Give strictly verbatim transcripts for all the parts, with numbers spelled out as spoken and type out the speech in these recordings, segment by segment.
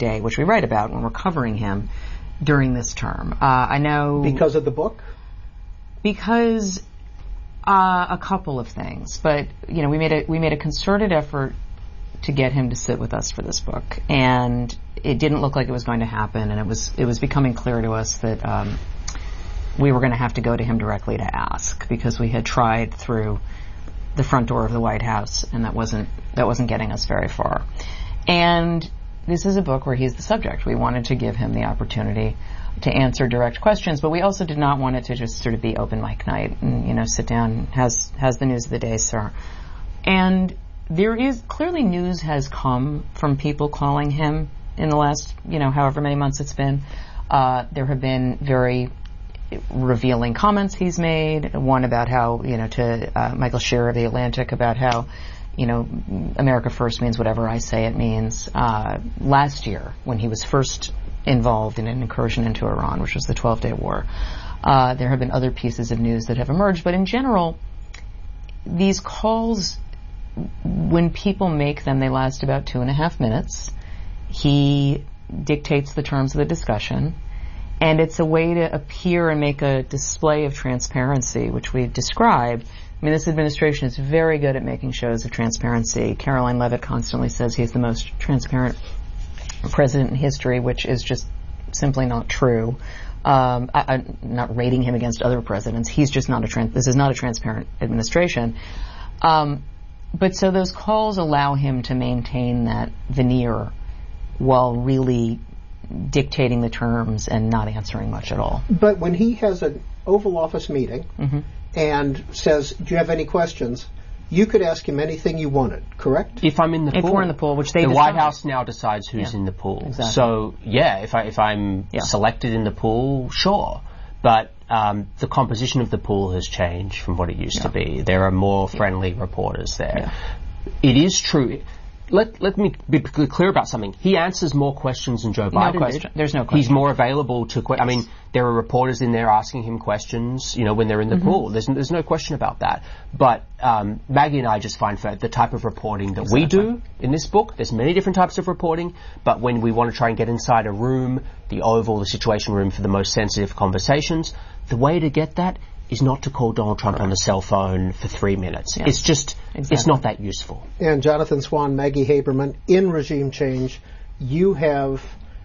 day, which we write about when we're covering him during this term. Uh, I know... Because of the book? Because uh, a couple of things. But, you know, we made a we made a concerted effort to get him to sit with us for this book. And it didn't look like it was going to happen. And it was it was becoming clear to us that um, we were going to have to go to him directly to ask, because we had tried through the front door of the White House, and that wasn't that wasn't getting us very far. And this is a book where he's the subject. We wanted to give him the opportunity to answer direct questions, but we also did not want it to just sort of be open mic night and, you know, sit down, has has the news of the day, sir. And there is, clearly news has come from people calling him in the last, you know, however many months it's been. Uh, there have been very revealing comments he's made. One about how, you know, to uh, Michael Shearer of The Atlantic, about how, you know, America First means whatever I say it means. Uh, last year, when he was first involved in an incursion into Iran, which was the twelve-day war, uh, there have been other pieces of news that have emerged. But in general, these calls, when people make them, they last about two and a half minutes. He dictates the terms of the discussion, and it's a way to appear and make a display of transparency, which we've described. I mean, this administration is very good at making shows of transparency. Caroline Leavitt constantly says he's the most transparent president in history, which is just simply not true. Um, I, I'm not rating him against other presidents. He's just not a trans- this is not a transparent administration. Um, but so those calls allow him to maintain that veneer while really dictating the terms and not answering much at all. But when he has an Oval Office meeting mm-hmm. and says, do you have any questions, you could ask him anything you wanted, correct? If I'm in the if pool. If we're in the pool, which they The decide. White House now decides who's yeah. in the pool. Exactly. So, yeah, if, I, if I'm yeah. selected in the pool, sure. But um, the composition of the pool has changed from what it used yeah. to be. There are more friendly yeah. reporters there. Yeah. It is true. Let let me be clear about something. He answers more questions than Joe Biden no question. did. There's no question. He's more available to. Que- I mean, there are reporters in there asking him questions. You know, when they're in the mm-hmm. pool. There's there's no question about that. But um, Maggie and I just find for the type of reporting that exactly. we do in this book. There's many different types of reporting. But when we want to try and get inside a room, the Oval, the Situation Room, for the most sensitive conversations, the way to get that is not to call Donald Trump right. on the cell phone for three minutes. Yeah. It's just, exactly. it's not that useful. And Jonathan Swan, Maggie Haberman, in Regime Change, you have,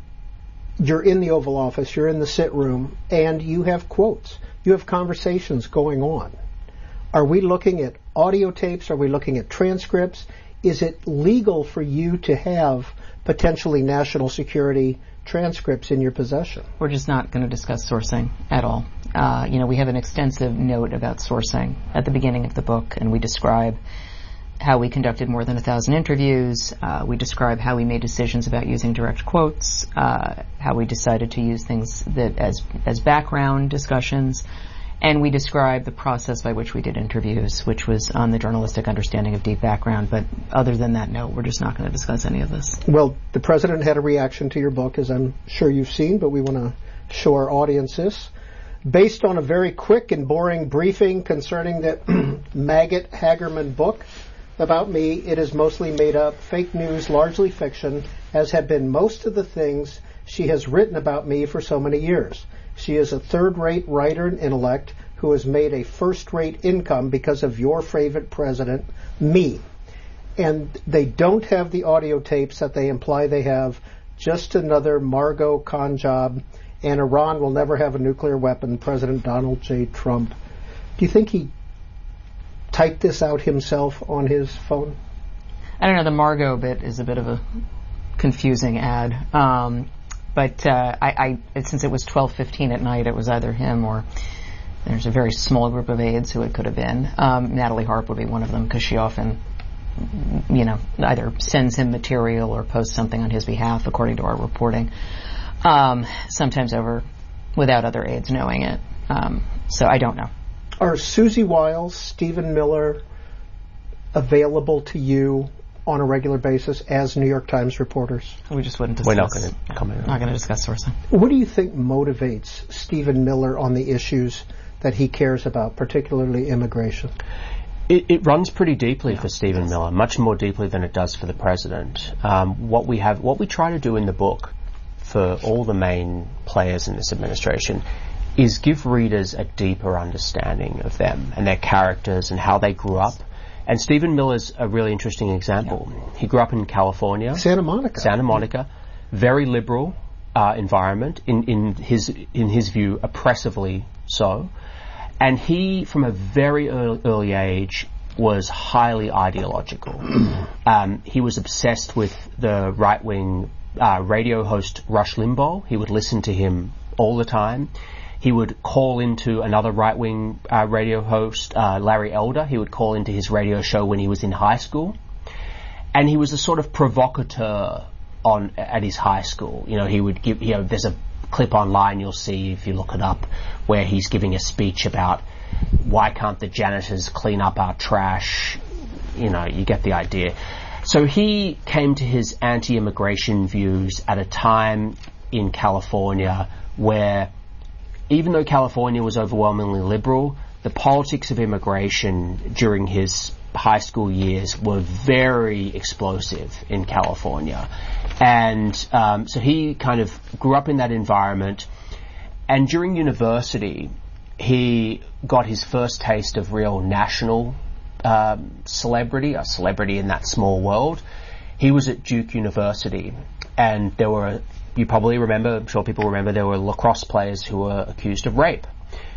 you're in the Oval Office, you're in the sit room, and you have quotes. You have conversations going on. Are we looking at audio tapes? Are we looking at transcripts? Is it legal for you to have potentially national security transcripts in your possession? We're just not going to discuss sourcing at all. Uh, you know, we have an extensive note about sourcing at the beginning of the book, and we describe how we conducted more than a thousand interviews. Uh, we describe how we made decisions about using direct quotes, uh, how we decided to use things that as as background discussions, and we describe the process by which we did interviews, which was on the journalistic understanding of deep background. But other than that, no, we're just not going to discuss any of this. Well, the president had a reaction to your book, as I'm sure you've seen, but we want to show our audience this. Based on a very quick and boring briefing concerning the Maggot Hagerman book about me, it is mostly made up, fake news, largely fiction, as have been most of the things she has written about me for so many years. She is a third-rate writer and intellect who has made a first-rate income because of your favorite president, me. And they don't have the audio tapes that they imply they have, just another Margot con job, and Iran will never have a nuclear weapon, President Donald J. Trump. Do you think he typed this out himself on his phone? I don't know, the Margot bit is a bit of a confusing ad. Um, but uh, I, I, since it was twelve fifteen at night, it was either him or there's a very small group of aides who it could have been. Um, Natalie Harp would be one of them because she often, you know, either sends him material or posts something on his behalf, according to our reporting. Um, sometimes over without other aides knowing it. Um, so I don't know. Are Susie Wiles, Stephen Miller available to you on a regular basis as New York Times reporters? We just wouldn't discuss. We're not going to comment on Not going to discuss sourcing. What do you think motivates Stephen Miller on the issues that he cares about, particularly immigration? It, it runs pretty deeply yeah, for Stephen Miller, much more deeply than it does for the president. Um, what we have, what we try to do in the book for all the main players in this administration is give readers a deeper understanding of them and their characters and how they grew up. And Stephen Miller's a really interesting example. Yeah. He grew up in California, Santa Monica, Santa Monica, very liberal uh, environment in in his in his view, oppressively so. And he, from a very early, early age, was highly ideological. um, he was obsessed with the right-wing uh, radio host Rush Limbaugh. He would listen to him all the time. He would call into another right-wing uh, radio host, uh, Larry Elder. He would call into his radio show when he was in high school. And he was a sort of provocateur on at his high school. You know, he would give, you know, there's a clip online you'll see if you look it up where he's giving a speech about why can't the janitors clean up our trash. You know, you get the idea. So he came to his anti-immigration views at a time in California where, even though California was overwhelmingly liberal, the politics of immigration during his high school years were very explosive in California. And um, so he kind of grew up in that environment. And during university, he got his first taste of real national um, celebrity, a celebrity in that small world. He was at Duke University, and there were, you probably remember, I'm sure people remember, there were lacrosse players who were accused of rape.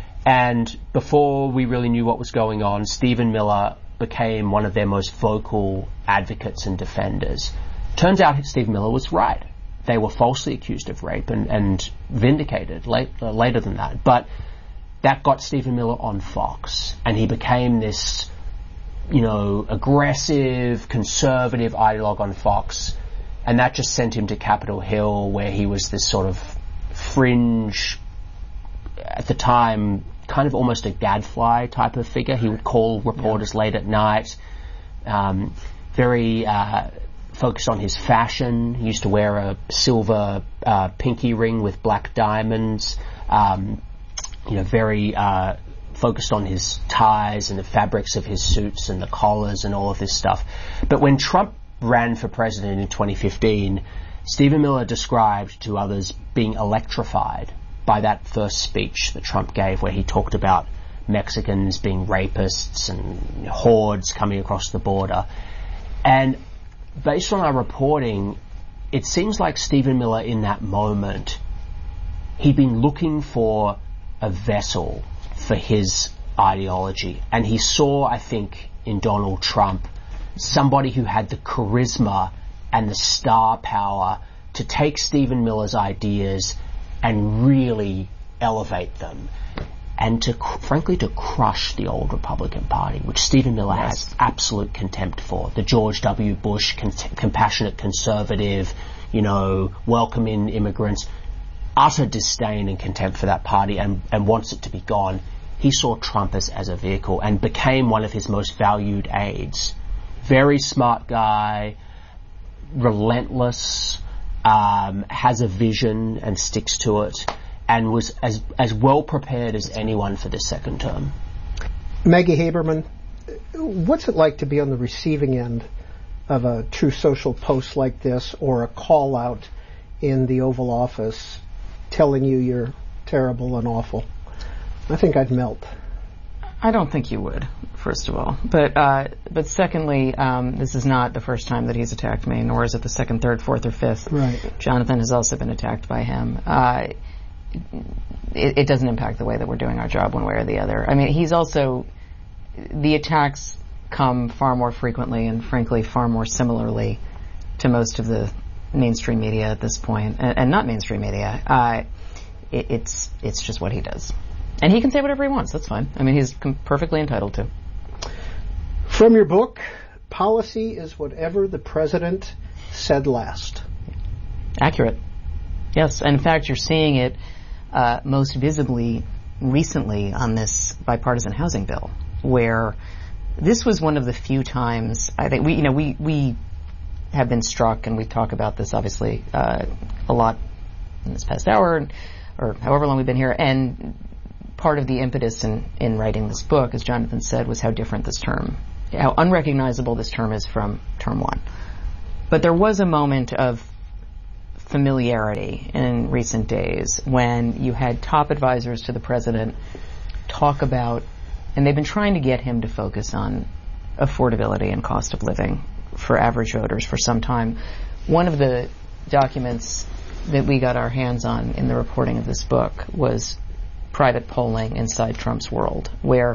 And before we really knew what was going on, Stephen Miller became one of their most vocal advocates and defenders. Turns out Stephen Miller was right. They were falsely accused of rape and, and vindicated late, uh, later than that. But that got Stephen Miller on Fox, and he became this, you know, aggressive, conservative ideologue on Fox, and that just sent him to Capitol Hill, where he was this sort of fringe, at the time, kind of almost a gadfly type of figure. He would call reporters yeah. late at night, um, very uh, focused on his fashion. He used to wear a silver uh, pinky ring with black diamonds, um, you know, very uh, focused on his ties and the fabrics of his suits and the collars and all of this stuff. But when Trump ran for president in twenty fifteen, Stephen Miller described to others being electrified by that first speech that Trump gave, where he talked about Mexicans being rapists and hordes coming across the border. And based on our reporting, it seems like Stephen Miller in that moment, he'd been looking for a vessel for his ideology. And he saw, I think, in Donald Trump, somebody who had the charisma and the star power to take Stephen Miller's ideas and really elevate them, and to, frankly, to crush the old Republican Party, which Stephen Miller yes. has absolute contempt for. The George W. Bush con- compassionate conservative, you know, welcoming immigrants, utter disdain and contempt for that party, and, and wants it to be gone. He saw Trump as, as a vehicle and became one of his most valued aides. Very smart guy, relentless, Um, has a vision and sticks to it, and was as as well prepared as anyone for this second term. Maggie Haberman, what's it like to be on the receiving end of a True Social post like this, or a call out in the Oval Office telling you you're terrible and awful? I think I'd melt. I don't think you would, first of all. But uh, but secondly, um, this is not the first time that he's attacked me, nor is it the second, third, fourth, or fifth. Right. Jonathan has also been attacked by him. Uh, it, it doesn't impact the way that we're doing our job one way or the other. I mean, he's also, the attacks come far more frequently and, frankly, far more similarly to most of the mainstream media at this point, and, and not mainstream media. Uh, it, it's it's just what he does. And he can say whatever he wants. That's fine. I mean, he's com- perfectly entitled to. From your book, policy is whatever the president said last. Accurate. Yes. And in fact, you're seeing it uh, most visibly recently on this bipartisan housing bill, where this was one of the few times I think we, you know, we, we have been struck, and we talk about this obviously uh, a lot in this past hour, or however long we've been here, and part of the impetus in, in writing this book, as Jonathan said, was how different this term how unrecognizable this term is from term one. But there was a moment of familiarity in recent days when you had top advisors to the president talk about, and they've been trying to get him to focus on affordability and cost of living for average voters for some time. One of the documents that we got our hands on in the reporting of this book was private polling inside Trump's world, where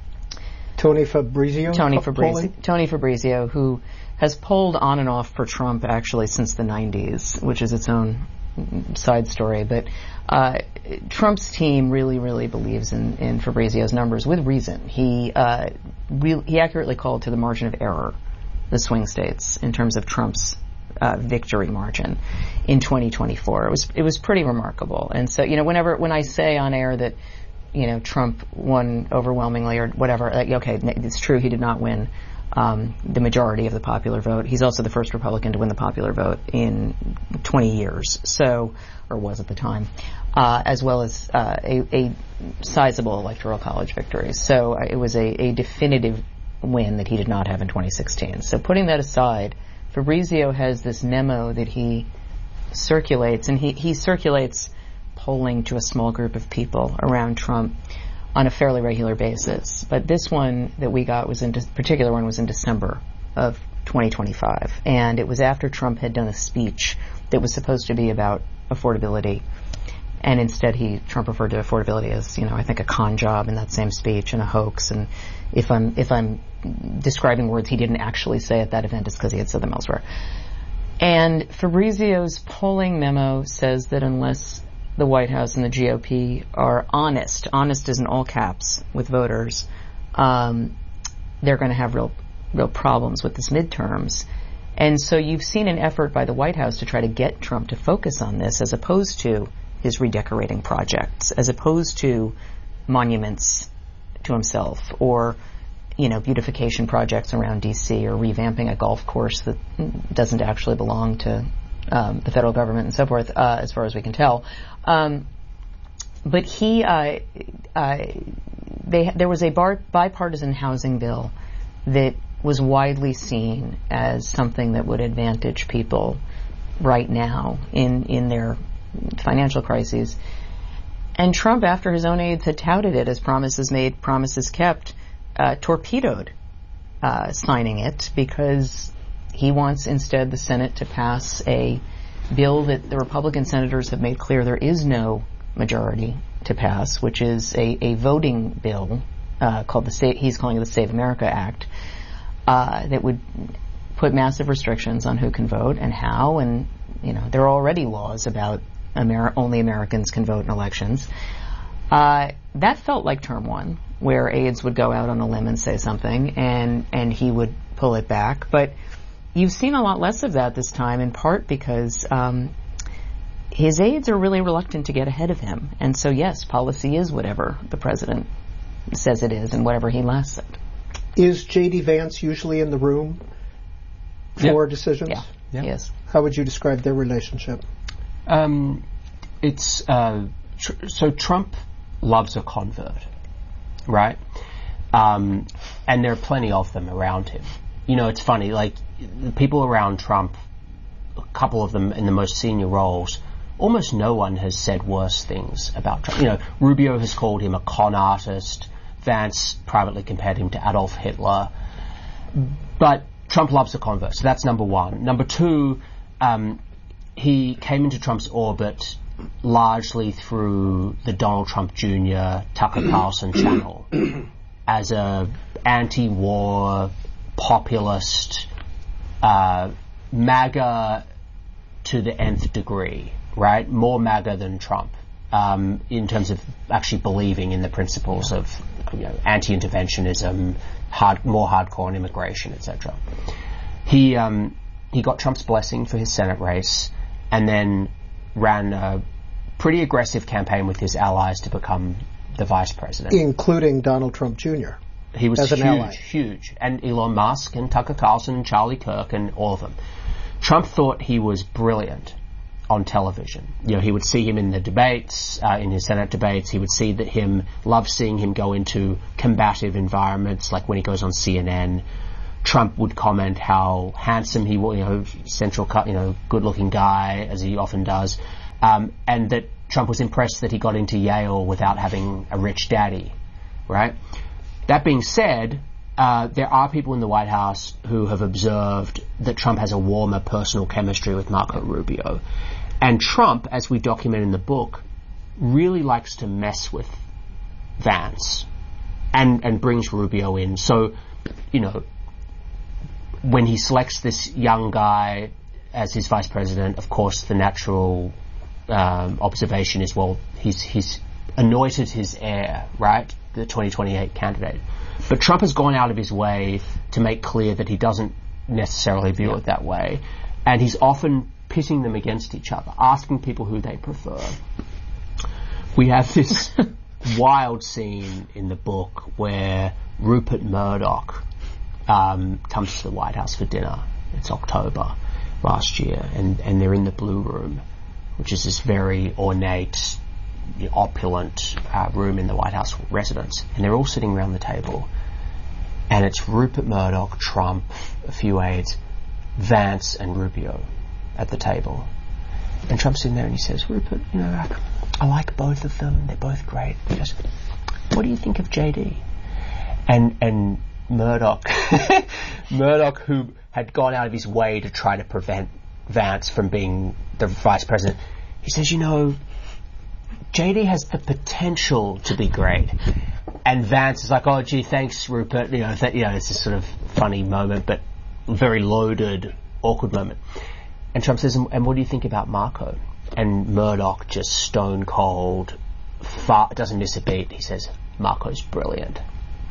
Tony Fabrizio? Tony po- Fabrizio, polling? Tony Fabrizio, who has polled on and off for Trump actually since the nineties, which is its own side story. But uh, Trump's team really, really believes in, in Fabrizio's numbers with reason. He uh, re- he accurately called to the margin of error the swing states in terms of Trump's uh, victory margin in twenty twenty-four. It was it was pretty remarkable. And so, you know, whenever when I say on air that, you know, Trump won overwhelmingly or whatever, like, okay, it's true, he did not win um, the majority of the popular vote. He's also the first Republican to win the popular vote in twenty years, so, or was at the time, uh, as well as uh, a, a sizable electoral college victory. So uh, it was a, a definitive win that he did not have in twenty sixteen. So putting that aside, Fabrizio has this memo that he circulates, and he, he circulates polling to a small group of people around Trump on a fairly regular basis. But this one that we got was in, de- particular one was in December of twenty twenty-five. And it was after Trump had done a speech that was supposed to be about affordability. And instead he, Trump referred to affordability as, you know, I think a con job in that same speech and a hoax. And if I'm, if I'm describing words he didn't actually say at that event, it's because he had said them elsewhere. And Fabrizio's polling memo says that unless the White House and the G O P are honest, honest is in all caps with voters, um, they're going to have real, real problems with this midterms. And so you've seen an effort by the White House to try to get Trump to focus on this as opposed to his redecorating projects, as opposed to monuments to himself or, you know, beautification projects around D C or revamping a golf course that doesn't actually belong to um, the federal government and so forth, uh, as far as we can tell. Um, but he, uh, uh, they, there was a bar, bipartisan housing bill that was widely seen as something that would advantage people right now in, in their financial crises. And Trump, after his own aides had touted it as promises made, promises kept, uh, torpedoed uh, signing it because he wants instead the Senate to pass a bill that the Republican senators have made clear there is no majority to pass, which is a, a voting bill uh, called the Sa- he's calling it the Save America Act, uh, that would put massive restrictions on who can vote and how. And you know there are already laws about Amer- only Americans can vote in elections. Uh, that felt like term one, where aides would go out on a limb and say something, and and he would pull it back, but. You've seen a lot less of that this time, in part because um, his aides are really reluctant to get ahead of him. And so, yes, policy is whatever the president says it is and whatever he last said. Is J D. Vance usually in the room for yep. decisions? Yeah, yep. Yes. How would you describe their relationship? Um, it's uh, tr- so Trump loves a convert, right? Um, and there are plenty of them around him. You know, it's funny, like, the people around Trump, a couple of them in the most senior roles, almost no one has said worse things about Trump. You know, Rubio has called him a con artist. Vance privately compared him to Adolf Hitler. But Trump loves a convert, so that's number one. Number two, um, he came into Trump's orbit largely through the Donald Trump Junior Tucker Carlson channel as a anti-war populist, uh, MAGA to the nth degree, right? More MAGA than Trump, um, in terms of actually believing in the principles of, you know, anti-interventionism, hard, more hardcore on immigration, et cetera. He um, he got Trump's blessing for his Senate race, and then ran a pretty aggressive campaign with his allies to become the vice president, including Donald Trump Junior He was as an huge, ally. huge. And Elon Musk and Tucker Carlson and Charlie Kirk and all of them. Trump thought he was brilliant on television. You know, he would see him in the debates, uh, in his Senate debates. He would see that him, love seeing him go into combative environments, like when he goes on C N N. Trump would comment how handsome he was, you know, central cut, you know, good-looking guy, as he often does, um, and that Trump was impressed that he got into Yale without having a rich daddy, right? That being said, uh, there are people in the White House who have observed that Trump has a warmer personal chemistry with Marco Rubio. And Trump, as we document in the book, really likes to mess with Vance and, and brings Rubio in. So, you know, when he selects this young guy as his vice president, of course, the natural um, observation is, well, he's he's anointed his heir, right? The twenty twenty-eight candidate. But Trump has gone out of his way to make clear that he doesn't necessarily view it that way. And he's often pitting them against each other, asking people who they prefer. We have this wild scene in the book where Rupert Murdoch Um, comes to the White House for dinner. It's October last year, and, and they're in the Blue Room, which is this very ornate, opulent uh, room in the White House residence. And they're all sitting around the table, and it's Rupert Murdoch, Trump, a few aides, Vance, and Rubio at the table. And Trump's sitting there, and he says, "Rupert, you know, I, I like both of them. They're both great. Just, what do you think of J D?" And and Murdoch, Murdoch, who had gone out of his way to try to prevent Vance from being the vice president, he says, you know, J D has the potential to be great. And Vance is like, oh, gee, thanks, Rupert. You know, that, you know, it's this sort of funny moment, but very loaded, awkward moment. And Trump says, and what do you think about Marco? And Murdoch, just stone cold, far, doesn't miss a beat. He says, Marco's brilliant.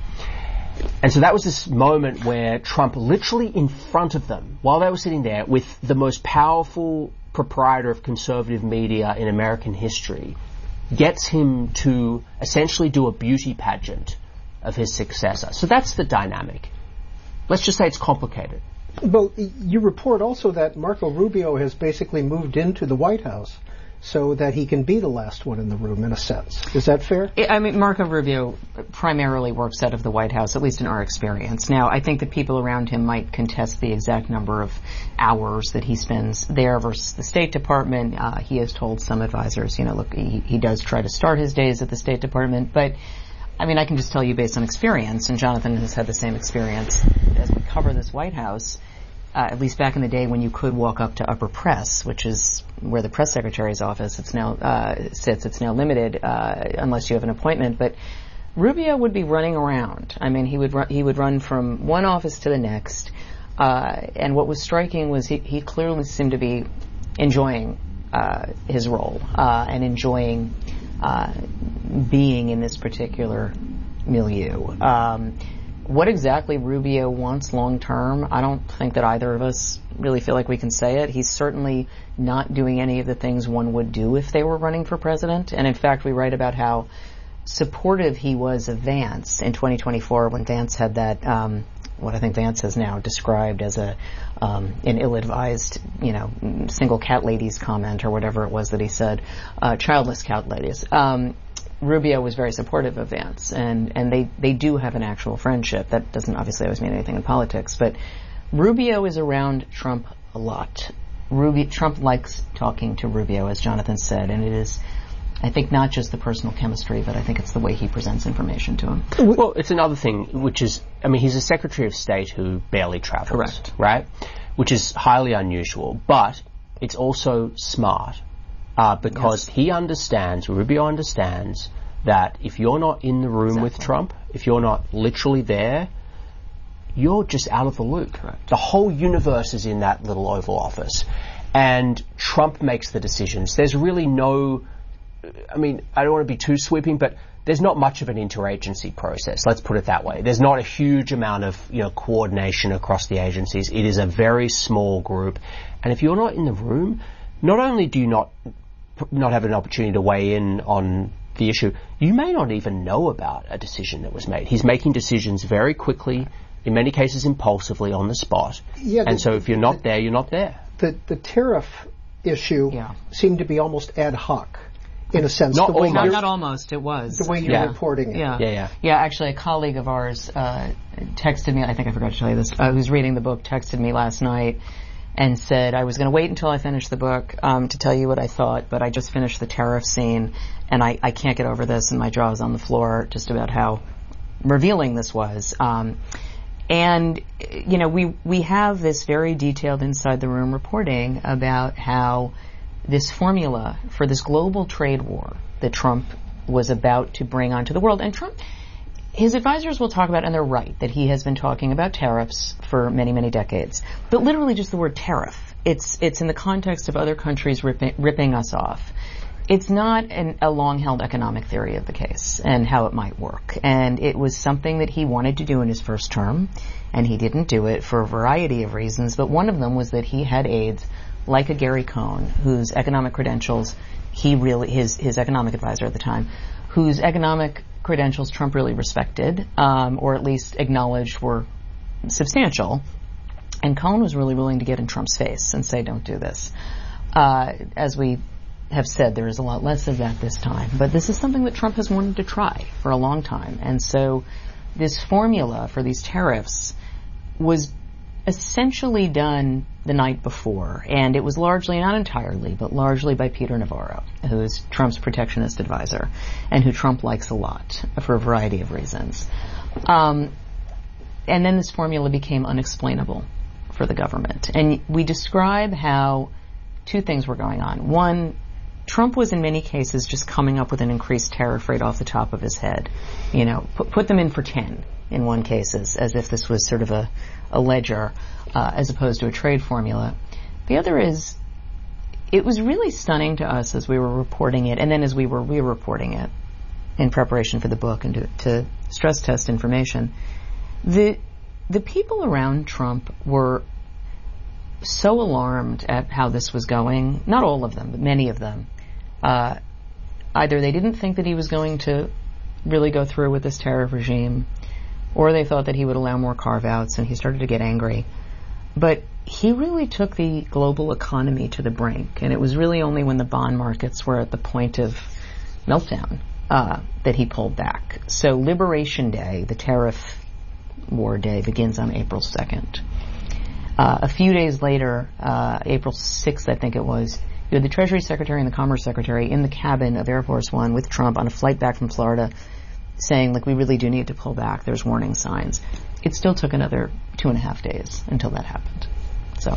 And so that was this moment where Trump, literally in front of them, while they were sitting there with the most powerful proprietor of conservative media in American history, gets him to essentially do a beauty pageant of his successor. So that's the dynamic. Let's just say it's complicated. But you report also that Marco Rubio has basically moved into the White House so that he can be the last one in the room, in a sense. Is that fair? I mean, Marco Rubio primarily works out of the White House, at least in our experience. Now, I think the people around him might contest the exact number of hours that he spends there versus the State Department. Uh, he has told some advisors, you know, look, he, he does try to start his days at the State Department, but I mean, I can just tell you based on experience, and Jonathan has had the same experience as we cover this White House, uh, at least back in the day when you could walk up to upper press, which is where the press secretary's office it's now uh, sits. It's now limited uh, unless you have an appointment. But Rubio would be running around. I mean, he would run, he would run from one office to the next. Uh, and what was striking was he, he clearly seemed to be enjoying uh, his role uh, and enjoying uh, being in this particular milieu. Um, what exactly Rubio wants long term, I don't think that either of us really feel like we can say it. He's certainly not doing any of the things one would do if they were running for president. And in fact, we write about how supportive he was of Vance in twenty twenty-four when Vance had that, um, what I think Vance has now described as a um, an ill-advised, you know, single cat ladies comment or whatever it was that he said, uh, childless cat ladies. Um, Rubio was very supportive of Vance, and, and they, they do have an actual friendship. That doesn't obviously always mean anything in politics, but Rubio is around Trump a lot. Rubio, Trump likes talking to Rubio, as Jonathan said, and it is, I think, not just the personal chemistry, but I think it's the way he presents information to him. Well, it's another thing, which is, I mean, he's a Secretary of State who barely travels. Correct. Right? Which is highly unusual, but it's also smart. Uh, because yes. he understands, Rubio understands, that if you're not in the room exactly. with Trump, if you're not literally there, you're just out of the loop. Correct. The whole universe is in that little Oval Office. And Trump makes the decisions. There's really no, I mean, I don't want to be too sweeping, but there's not much of an interagency process, let's put it that way. There's not a huge amount of, you know, coordination across the agencies. It is a very small group. And if you're not in the room, not only do you not not have an opportunity to weigh in on the issue, you may not even know about a decision that was made. He's making decisions very quickly, in many cases impulsively, on the spot. Yeah, and the, so if you're not the, there, you're not there. The, the tariff issue Yeah. seemed to be almost ad hoc, in a sense. Not the way almost. Not, you're, not almost, it was. the way you're Yeah. reporting it. Yeah. Yeah, yeah. Yeah, actually, a colleague of ours uh, texted me, I think I forgot to tell you this, uh, who's reading the book, texted me last night and said, I was going to wait until I finished the book um, to tell you what I thought, but I just finished the tariff scene, and I, I can't get over this, and my jaw is on the floor just about how revealing this was. Um, and, you know, we, we have this very detailed inside-the-room reporting about how this formula for this global trade war that Trump was about to bring onto the world. And Trump, his advisors will talk about, and they're right, that he has been talking about tariffs for many, many decades. But literally just the word tariff. It's, it's in the context of other countries ripping, ripping us off. It's not an, a long-held economic theory of the case and how it might work. And it was something that he wanted to do in his first term, and he didn't do it for a variety of reasons. But one of them was that he had aides like a Gary Cohn, whose economic credentials he really, his, his economic advisor at the time, whose economic credentials Trump really respected, um, or at least acknowledged were substantial. And Cohn was really willing to get in Trump's face and say, don't do this. Uh, as we have said, there is a lot less of that this time. But this is something that Trump has wanted to try for a long time. And so this formula for these tariffs was essentially done the night before, and it was largely, not entirely, but largely by Peter Navarro, who is Trump's protectionist advisor, and who Trump likes a lot for a variety of reasons. Um, and then this formula became unexplainable for the government. And we describe how two things were going on. One, Trump was in many cases just coming up with an increased tariff rate off the top of his head. You know, put, put them in for ten in one case, as, as if this was sort of a, a ledger, uh, as opposed to a trade formula. The other is, it was really stunning to us as we were reporting it, and then as we were re-reporting it in preparation for the book and to, to stress test information. The, the people around Trump were so alarmed at how this was going, not all of them, but many of them. Uh, either they didn't think that he was going to really go through with this tariff regime, or they thought that he would allow more carve-outs, and he started to get angry. But he really took the global economy to the brink, and it was really only when the bond markets were at the point of meltdown uh, that he pulled back. So Liberation Day, the tariff war day, begins on April second. Uh, a few days later, uh, April sixth, I think it was, you had the Treasury Secretary and the Commerce Secretary in the cabin of Air Force One with Trump on a flight back from Florida, saying, like, we really do need to pull back. There's warning signs. It still took another two and a half days until that happened. So,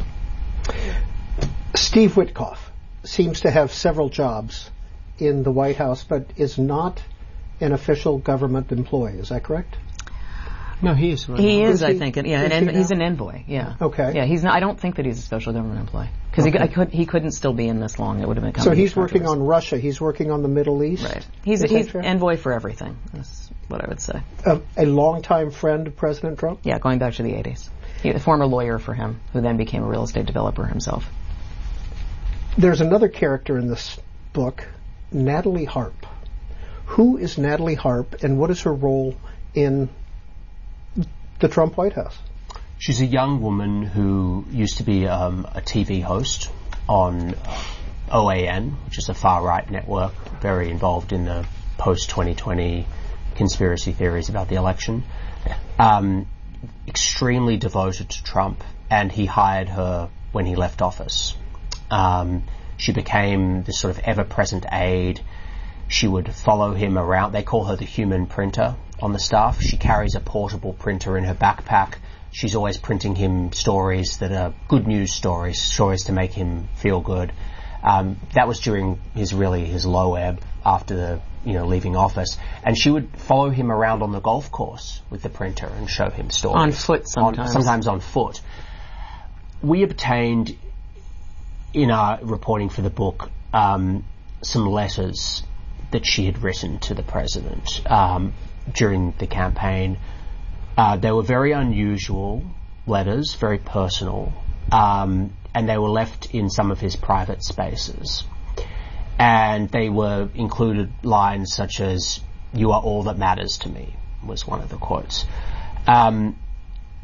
Steve Witkoff seems to have several jobs in the White House, but is not an official government employee. Is that correct? No, he is. Right he now. is, Is I he- think. Yeah, is and, he he's now? an envoy. Yeah. Okay. Yeah, he's not. I don't think that he's a special government employee because Okay. he, I could, he couldn't still be in this long. It would have been. So he's working on Russia. He's working on the Middle East. Right. He's Is that he's fair? envoy for everything. That's what I would say. A, a longtime friend of President Trump. Yeah, going back to the eighties. He, a former lawyer for him, who then became a real estate developer himself. There's another character in this book, Natalie Harp. Who is Natalie Harp, and what is her role in the Trump White House? She's a young woman who used to be um, a T V host on O A N, which is a far-right network, very involved in the post twenty twenty conspiracy theories about the election. Um, extremely devoted to Trump, and he hired her when he left office. Um, she became this sort of ever-present aide. She would follow him around. They call her the human printer on the staff. She carries a portable printer in her backpack. She's always printing him stories that are good news stories, stories to make him feel good. Um, that was during his really his low ebb after the you know leaving office, and she would follow him around on the golf course with the printer and show him stories On foot sometimes. On, sometimes on foot. We obtained in our reporting for the book um, some letters that she had written to the president um, during the campaign. Uh, they were very unusual letters, very personal, um, and they were left in some of his private spaces. And they were included lines such as, "You are all that matters to me," was one of the quotes. Um,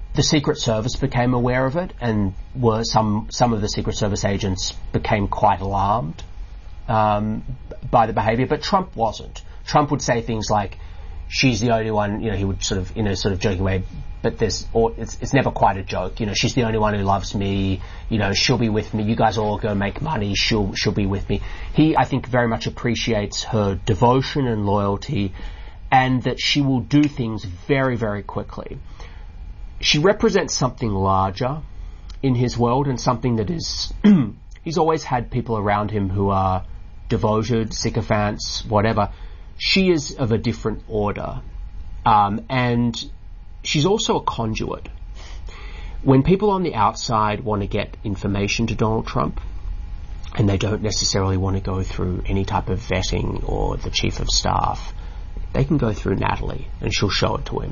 the Secret Service became aware of it, and were some some of the Secret Service agents became quite alarmed um, by the behaviour, but Trump wasn't. Trump would say things like, "She's the only one," you know, he would sort of, in a sort of joking way, but there's, or it's, it's never quite a joke, you know, "She's the only one who loves me, you know, she'll be with me, you guys all go make money, she'll, she'll be with me." He, I think, very much appreciates her devotion and loyalty, and that she will do things very, very quickly. She represents something larger in his world, and something that is, he's always had people around him who are devoted, sycophants, whatever. She is of a different order, um, and she's also a conduit. When people on the outside want to get information to Donald Trump, and they don't necessarily want to go through any type of vetting or the chief of staff, they can go through Natalie, and she'll show it to him.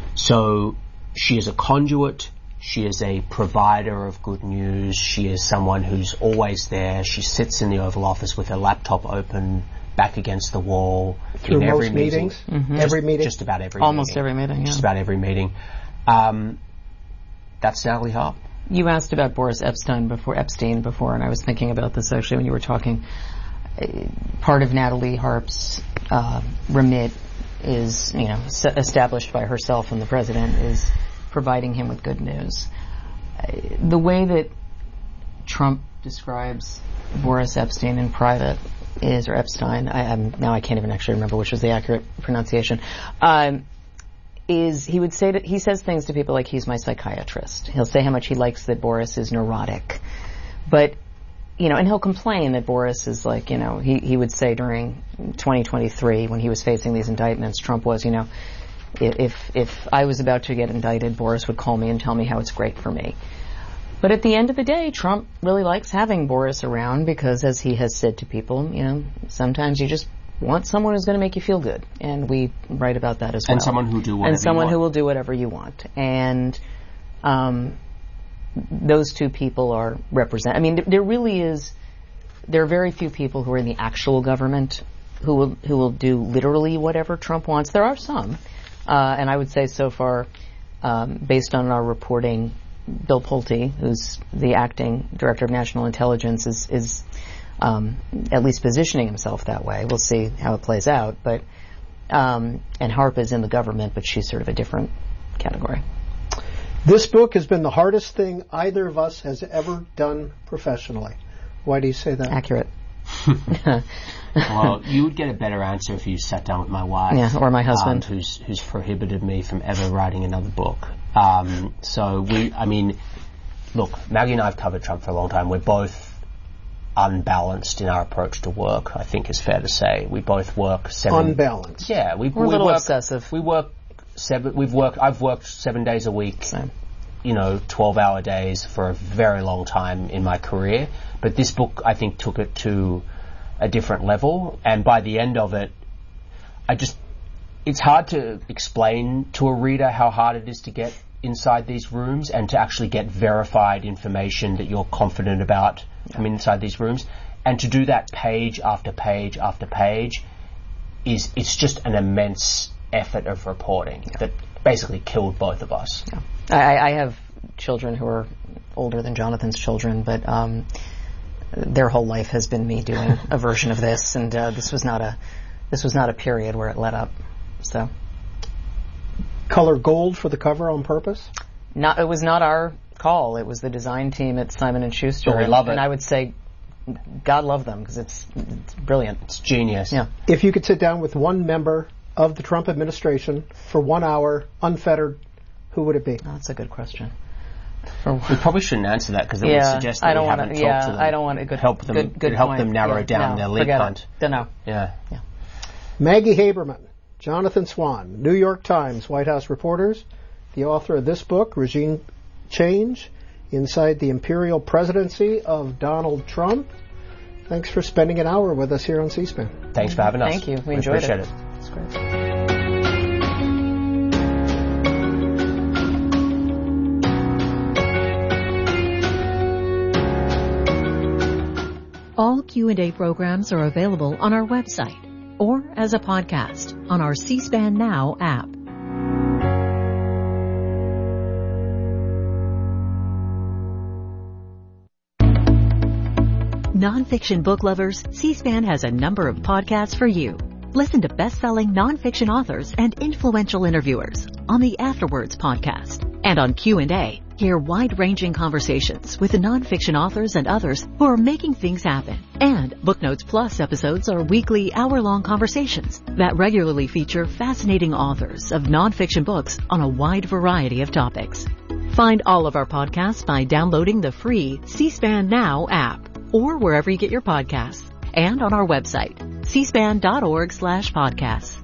So she is a conduit. She is a provider of good news. She is someone who's always there. She sits in the Oval Office with her laptop open, back against the wall, through in every most meeting. meetings, mm-hmm. every just, meeting, just about every almost meeting. every meeting, yeah. just about every meeting. Um, that's Natalie Harp. You asked about Boris Epstein before, Epstein before, and I was thinking about this actually when you were talking. Uh, part of Natalie Harp's uh, remit is, you know, s- established by herself and the president, is providing him with good news. Uh, the way that Trump describes Boris Epstein in private is, or Epstein, I, I'm, now I can't even actually remember which was the accurate pronunciation, um, is he would say that he says things to people like, "He's my psychiatrist." He'll say how much he likes that Boris is neurotic. But, you know, and he'll complain that Boris is like, you know, he, he would say during twenty twenty-three when he was facing these indictments, Trump was, you know, if, if I was about to get indicted, Boris would call me and tell me how it's great for me. But at the end of the day, Trump really likes having Boris around because, as he has said to people, you know, sometimes you just want someone who's going to make you feel good. And we write about that as well. And someone who do whatever And someone you want. who will do whatever you want. And um, those two people are represent. I mean, there, there really is, there are very few people who are in the actual government who will, who will do literally whatever Trump wants. There are some. Uh, and I would say so far, um, based on our reporting, Bill Pulte, who's the acting director of national intelligence, is, is um, at least positioning himself that way. We'll see how it plays out. But um, and Harp is in the government, but she's sort of a different category. This book has been the hardest thing either of us has ever done professionally. Why do you say that? Accurate. Well, you would get a better answer if you sat down with my wife. Yeah, or my husband. Um, who's, who's prohibited me from ever writing another book. Um, so we, I mean, look, Maggie and I have covered Trump for a long time. We're both unbalanced in our approach to work, I think is fair to say. We both work seven... Unbalanced. Yeah. We, We're we a little work, obsessive. We work seven, we've worked, I've worked seven days a week. Same. You know, twelve hour days for a very long time in my career. But this book, I think, took it to a different level. And by the end of it, I just, it's hard to explain to a reader how hard it is to get inside these rooms and to actually get verified information that you're confident about from inside these rooms. And to do that page after page after page is, it's just an immense effort of reporting that basically killed both of us. Yeah. I, I have children who are older than Jonathan's children, but um, their whole life has been me doing a version of this, and uh, this was not a this was not a period where it let up. So, Color gold for the cover on purpose? not it was not our call. It was the design team at Simon and Schuster. But we and, love it. and I would say, God love them because it's it's brilliant. It's genius. Yeah. If you could sit down with one member of the Trump administration for one hour, unfettered, who would it be? Oh, that's a good question. For, We probably shouldn't answer that because it yeah, would suggest that I don't we want haven't to. talked Yeah, to them. I don't want a good help them. Good, good help point. them narrow yeah, down no, their lead forget hunt. It. Don't know. Yeah. Yeah. Maggie Haberman, Jonathan Swan, New York Times, White House reporters, the author of this book, Regime Change, Inside the Imperial Presidency of Donald Trump. Thanks for spending an hour with us here on C-SPAN. Thanks for having us. Thank you. We We enjoyed appreciate it. it. It's great. All Q and A programs are available on our website or as a podcast on our C-SPAN Now app. Nonfiction book lovers, C-SPAN has a number of podcasts for you. Listen to best-selling nonfiction authors and influential interviewers on the Afterwards podcast. And on Q and A, hear wide-ranging conversations with the nonfiction authors and others who are making things happen. And Booknotes Plus episodes are weekly hour-long conversations that regularly feature fascinating authors of nonfiction books on a wide variety of topics. Find all of our podcasts by downloading the free C-SPAN Now app or wherever you get your podcasts, and on our website, c span dot org slash podcasts.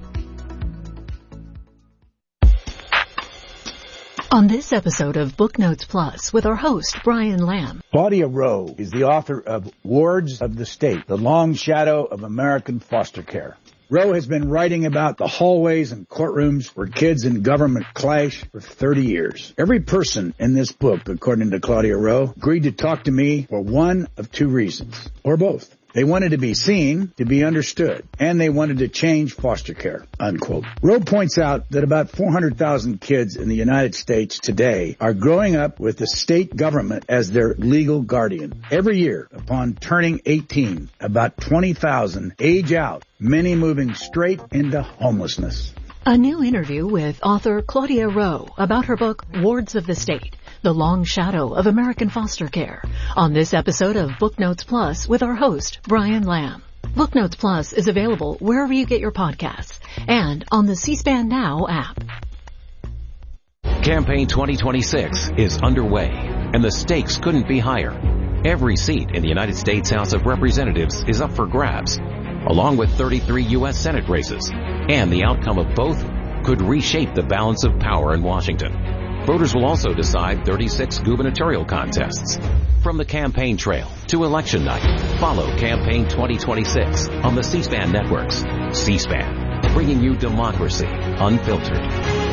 On this episode of Booknotes Plus with our host, Brian Lamb. Claudia Rowe is the author of Wards of the State, The Long Shadow of American Foster Care. Rowe has been writing about the hallways and courtrooms where kids and government clash for thirty years. Every person in this book, according to Claudia Rowe, agreed to talk to me for one of two reasons, or both. They wanted to be seen, to be understood, and they wanted to change foster care, unquote. Rowe points out that about four hundred thousand kids in the United States today are growing up with the state government as their legal guardian. Every year, upon turning eighteen, about twenty thousand age out, many moving straight into homelessness. A new interview with author Claudia Rowe about her book, Wards of the State, The Long Shadow of American Foster Care, on this episode of Booknotes Plus with our host, Brian Lamb. Booknotes Plus is available wherever you get your podcasts and on the C-SPAN Now app. Campaign twenty twenty-six is underway, and the stakes couldn't be higher. Every seat in the United States House of Representatives is up for grabs, along with thirty-three U S Senate races, and the outcome of both could reshape the balance of power in Washington. Voters will also decide thirty-six gubernatorial contests. From the campaign trail to election night, follow Campaign twenty twenty-six on the C-SPAN networks. C-SPAN, bringing you democracy unfiltered.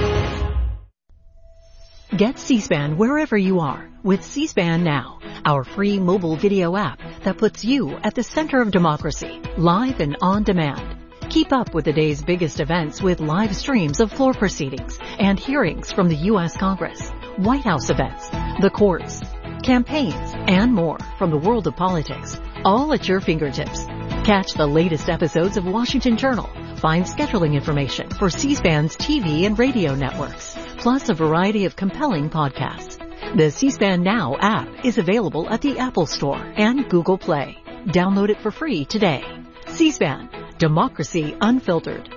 Get C-SPAN wherever you are with C-SPAN Now, our free mobile video app that puts you at the center of democracy, live and on demand. Keep up with the day's biggest events with live streams of floor proceedings and hearings from the U S Congress, White House events, the courts, campaigns, and more from the world of politics, all at your fingertips. Catch the latest episodes of Washington Journal. Find scheduling information for C-SPAN's T V and radio networks, plus a variety of compelling podcasts. The C-SPAN Now app is available at the Apple Store and Google Play. Download it for free today. C-SPAN, democracy unfiltered.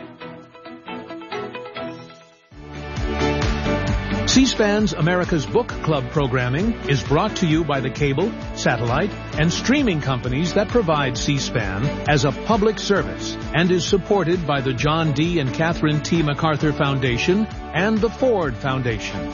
C-SPAN's America's Book Club programming is brought to you by the cable, satellite, and streaming companies that provide C-SPAN as a public service and is supported by the John D. and Catherine T. MacArthur Foundation and the Ford Foundation.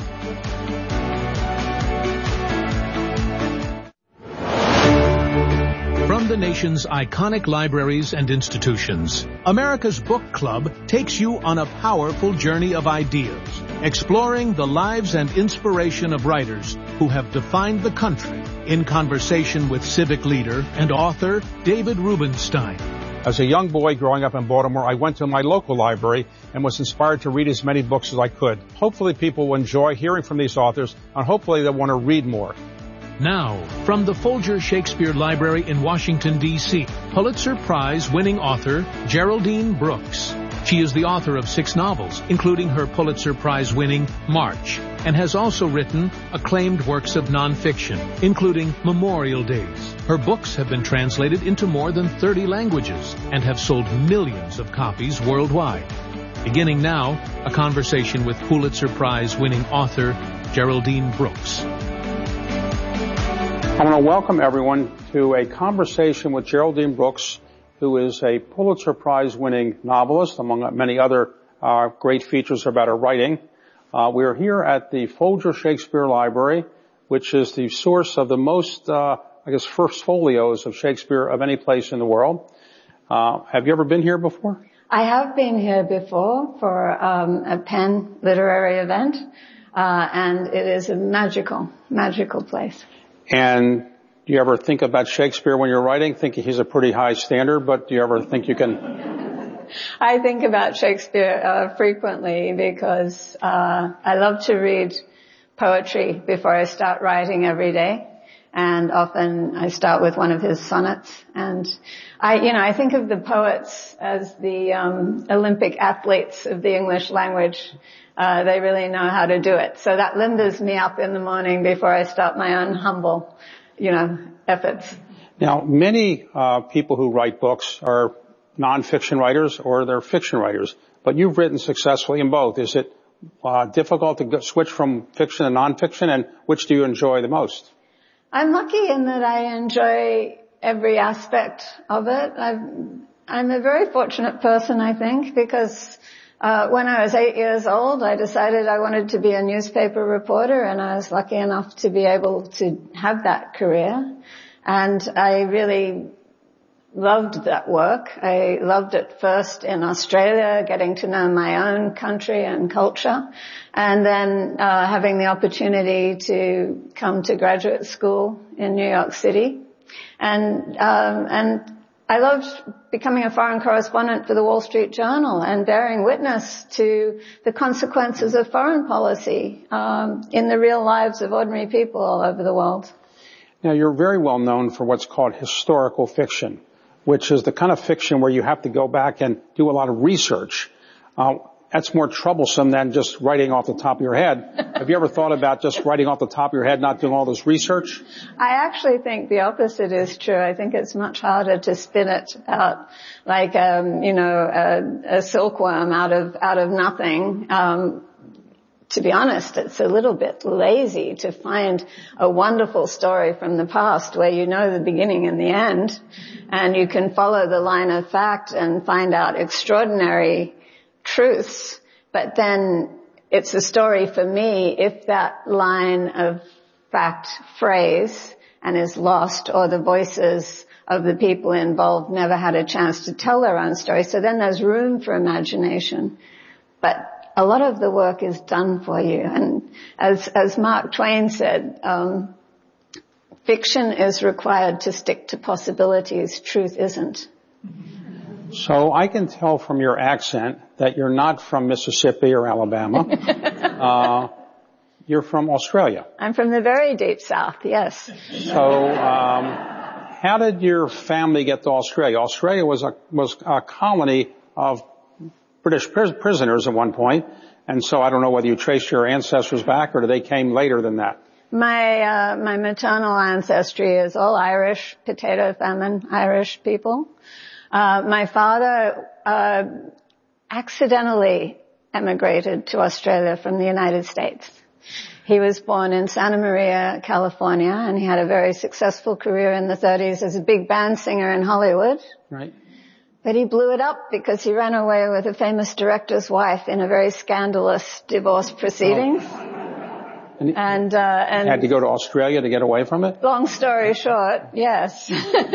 From the nation's iconic libraries and institutions, America's Book Club takes you on a powerful journey of ideas, exploring the lives and inspiration of writers who have defined the country, in conversation with civic leader and author David Rubenstein. As a young boy growing up in Baltimore, I went to my local library and was inspired to read as many books as I could. Hopefully people will enjoy hearing from these authors, and hopefully they'll want to read more. Now, from the Folger Shakespeare Library in Washington, D C, Pulitzer Prize-winning author Geraldine Brooks. She is the author of six novels, including her Pulitzer Prize-winning March, and has also written acclaimed works of nonfiction, including Memorial Days. Her books have been translated into more than thirty languages and have sold millions of copies worldwide. Beginning now, a conversation with Pulitzer Prize-winning author Geraldine Brooks. I want to welcome everyone to a conversation with Geraldine Brooks, who is a Pulitzer Prize-winning novelist, among many other uh, great features about her writing. Uh, we are here at the Folger Shakespeare Library, which is the source of the most, uh, I guess, first folios of Shakespeare of any place in the world. Uh, have you ever been here before? I have been here before for um, a Penn literary event, uh, and it is a magical, magical place. And do you ever think about Shakespeare when you're writing? Think he's a pretty high standard, but do you ever think you can? I think about Shakespeare uh, frequently because uh I love to read poetry before I start writing every day. And often I start with one of his sonnets. And I, you know, I think of the poets as the um, Olympic athletes of the English language. Uh, they really know how to do it. So that limbers me up in the morning before I start my own humble, you know, efforts. Now, many uh, people who write books are nonfiction writers or they're fiction writers, but you've written successfully in both. Is it uh, difficult to go, switch from fiction to nonfiction, and which do you enjoy the most? I'm lucky in that I enjoy every aspect of it. I've, I'm a very fortunate person, I think, because uh, when I was eight years old, I decided I wanted to be a newspaper reporter, and I was lucky enough to be able to have that career. And I really loved that work. I loved it first in Australia, getting to know my own country and culture, and then uh, having the opportunity to come to graduate school in New York City. And um, and I loved becoming a foreign correspondent for the Wall Street Journal and bearing witness to the consequences of foreign policy um, in the real lives of ordinary people all over the world. Now, you're very well known for what's called historical fiction, which is the kind of fiction where you have to go back and do a lot of research. Uh, that's more troublesome than just writing off the top of your head. Have you ever thought about just writing off the top of your head, not doing all this research? I actually think the opposite is true. I think it's much harder to spin it out like, um, you know, a, a silkworm out of, out of nothing. Um, To be honest, it's a little bit lazy to find a wonderful story from the past where you know the beginning and the end, and you can follow the line of fact and find out extraordinary truths. But then it's a story for me if that line of fact phrase and is lost, or the voices of the people involved never had a chance to tell their own story. So then there's room for imagination. But a lot of the work is done for you. And as, as Mark Twain said, um, fiction is required to stick to possibilities. Truth isn't. So I can tell from your accent that you're not from Mississippi or Alabama. uh, you're from Australia. I'm from the very deep south, yes. So, um, how did your family get to Australia? Australia was a, was a colony of British prisoners at one point, and so I don't know whether you traced your ancestors back or they came later than that. My uh, my maternal ancestry is all Irish, potato famine Irish people. Uh, my father uh, accidentally emigrated to Australia from the United States. He was born in Santa Maria, California, and he had a very successful career in the thirties as a big band singer in Hollywood. Right. But he blew it up because he ran away with a famous director's wife in a very scandalous divorce proceedings. Oh. And, and, uh, and had to go to Australia to get away from it? Long story short, yes.